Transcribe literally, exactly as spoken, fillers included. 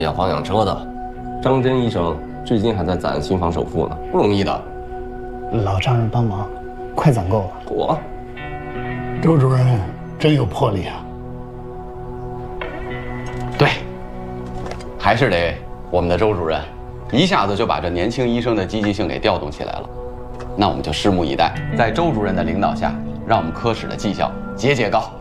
养房养车的，张真医生至今还在攒新房首付呢，不容易的。 老丈人帮忙，快攒够了。 我， 周主任真有魄力啊！ 对，还是得我们的周主任，一下子就把这年轻医生的积极性给调动起来了。那我们就拭目以待，在周主任的领导下，让我们科室的绩效节节高。